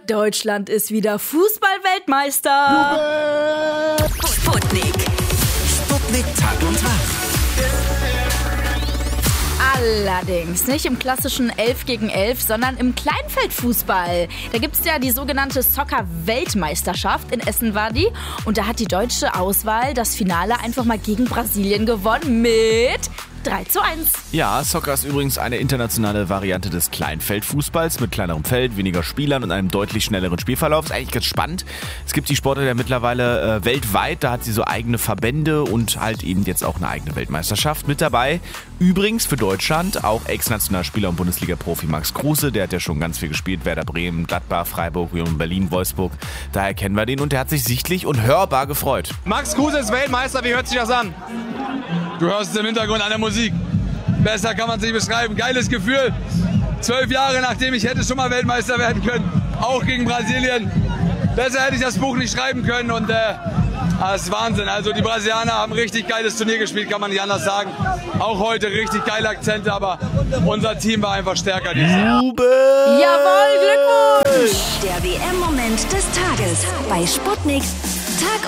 Deutschland ist wieder Fußball-Weltmeister. Sputnik. Sputnik Tag und Wach. Allerdings nicht im klassischen 11 gegen 11, sondern im Kleinfeldfußball. Da gibt es ja die sogenannte Soccer-Weltmeisterschaft. In Essen war die. Und da hat die deutsche Auswahl das Finale einfach mal gegen Brasilien gewonnen mit 3:1. Ja, Soccer ist übrigens eine internationale Variante des Kleinfeldfußballs mit kleinerem Feld, weniger Spielern und einem deutlich schnelleren Spielverlauf. Ist eigentlich ganz spannend. Es gibt die Sportart ja mittlerweile weltweit, da hat sie so eigene Verbände und halt eben jetzt auch eine eigene Weltmeisterschaft mit dabei. Übrigens für Deutschland auch Ex-Nationalspieler und Bundesliga-Profi Max Kruse, der hat ja schon ganz viel gespielt, Werder Bremen, Gladbach, Freiburg, Union Berlin, Wolfsburg. Daher kennen wir den und der hat sich sichtlich und hörbar gefreut. Max Kruse ist Weltmeister, wie hört sich das an? Du hörst es im Hintergrund an der Musik. Besser kann man es nicht beschreiben. Geiles Gefühl. 12 Jahre nachdem ich hätte schon mal Weltmeister werden können. Auch gegen Brasilien. Besser hätte ich das Buch nicht schreiben können. Und das ist Wahnsinn. Also die Brasilianer haben richtig geiles Turnier gespielt, kann man nicht anders sagen. Auch heute richtig geile Akzente, aber unser Team war einfach stärker dieses Jahr. Jawohl, Glückwunsch! Der WM-Moment des Tages bei Sputnik. Tag